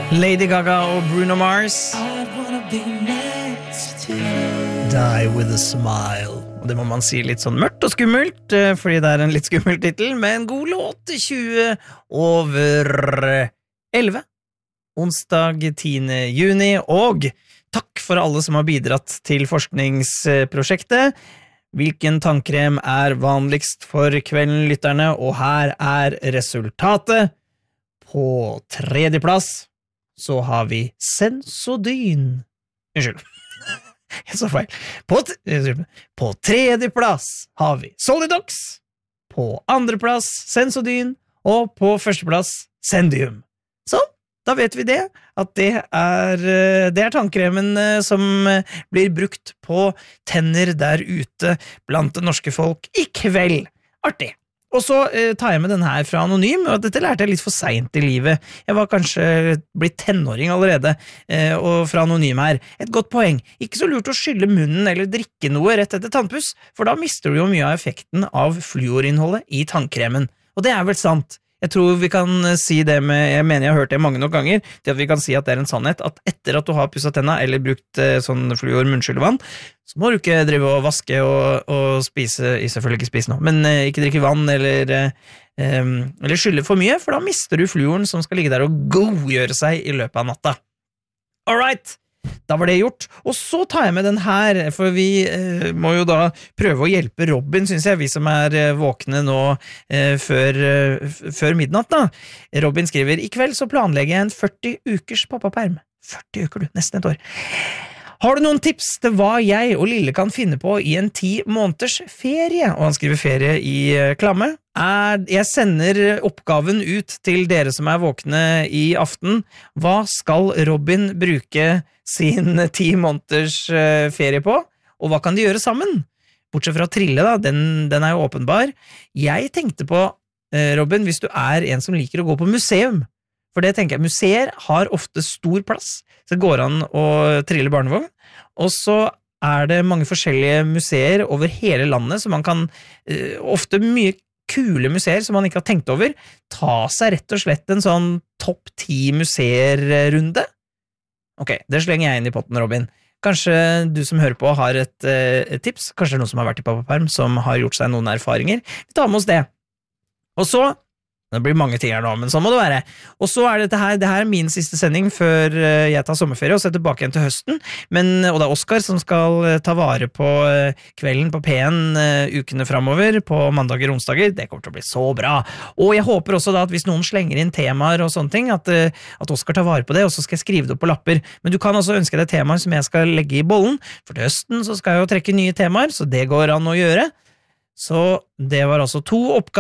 Lady Gaga og Bruno Mars Die with a smile. Og det må man si litt sånn mørkt og skummelt, fordi det en litt skummel titel, men en god låt. 20 over 11 onsdag 10. juni, og takk for alle som har bidratt til forskningsprosjektet. Hvilken tannkrem vanligst for kvelden, lytterne? Og her resultatet. På tredje plass så har vi Sensodyne. Unnskyld, jeg sa feil. På tredje plass har vi Solidox. På andre plass Sensodyne. Og på første plass Sendium. Så, da vet vi det, at det tannkremen som blir brukt på tenner der ute blant det norske folk i kveld. Artig. Og så tar jeg med den her fra Anonym, og dette lærte jeg litt for sent i livet. Jeg var kanskje blitt tenåring allerede, og fra Anonym her. Et godt poeng. Ikke så lurt å skylle munnen eller drikke noe rett etter tannpuss, for da mister du jo mye av effekten av fluorinnholdet i tannkremen. Og det vel sant. Jeg tror vi kan si det jeg mener jeg har hørt det mange nok ganger, til at vi kan si at det en sannhet, at etter at du har pusset tenna eller brukt sånn fluor munnskyllevann, så må du ikke drive og vaske og spise, selvfølgelig ikke spise nå, men ikke drikke vann eller skylle for mye, for da mister du fluoren som skal ligge der og godgjøre seg i løpet av natta. Alright! Da var det gjort, og så tar jeg med den her, for vi må jo da prøve å hjelpe Robin, synes jeg, vi som våkne nå før midnatt da. Robin skriver, i kveld så planlegger jeg en 40 ukers pappaperm. 40 uker du, nesten et år. Har du noen tips til hva jeg og Lille kan finne på i en 10 måneders ferie? Og han skriver ferie i klamme. Jeg sender oppgaven ut til dere som våkne i aften. Hva skal Robin bruke sin 10 måneders ferie på? Og hva kan de gjøre sammen? Bortsett fra trille da, den jo åpenbar. Jeg tenkte på, Robin, hvis du en som liker å gå på museum, for det tenker jeg, museer har ofte stor plass, så det går an å trille barnevogn, og så det mange forskjellige museer over hele landet, så man kan ofte mye kule museer som man ikke har tenkt over, ta seg rett og slett en sånn topp 10 museer-runde. Ok, det slenger jeg inn i potten, Robin. Kanskje du som hører på har et tips, kanskje noen som har vært i pappaperm, som har gjort seg noen erfaringer. Vi tar med oss det. Og så det blir mange ting her nå, men sånn må det være. Og så det her min siste sending før jeg tar sommerferie og så tilbake igjen til høsten, og det Oskar som skal ta vare på kvelden på P1 ukene fremover, på mandager og onsdager. Det kommer til å bli så bra. Og jeg håper også da at hvis noen slenger inn temaer og sånne ting, at Oskar tar vare på det, og så skal jeg skrive det opp på lapper. Men du kan også ønske deg temaer som jeg skal legge i bollen, for til høsten så skal jeg jo trekke nye temaer, så det går an å gjøre. Så det var altså 2 oppgaver